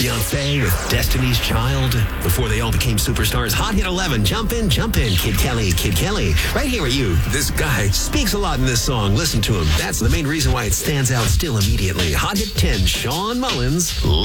Beyonce with Destiny's Child. Before they all became superstars, Hot Hit 11, Jump In, Kid Kelly. Right here with you. This guy speaks a lot in this song. Listen to him. That's the main reason why it stands out still immediately. Hot Hit 10, Sean Mullins.